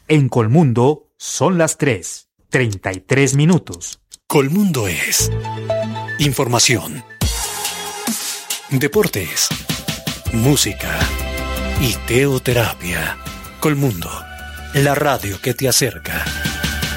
En Colmundo son las 3:33. Colmundo es información, deportes, música y teoterapia. Colmundo, la radio que te acerca.